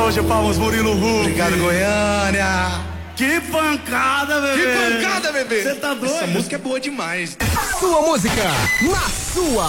salva de palmas, Murilo Huck. Obrigado, Goiânia. Que pancada, bebê. Que pancada, bebê. Você tá doido? Essa música é boa demais. Sua música, na sua